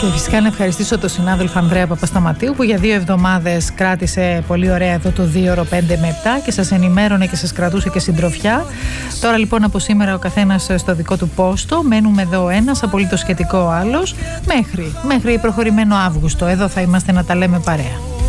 Και φυσικά να ευχαριστήσω τον συνάδελφο Ανδρέα Παπασταματίου που για 2 εβδομάδες κράτησε πολύ ωραία εδώ το 2ωρο 5 με 7 και σας ενημέρωνε και σας κρατούσε και συντροφιά. Τώρα λοιπόν από σήμερα ο καθένας στο δικό του πόστο. Μένουμε εδώ ένας, απολύτως σχετικό ο άλλος, μέχρι προχωρημένο Αύγουστο. Εδώ θα είμαστε να τα λέμε παρέα.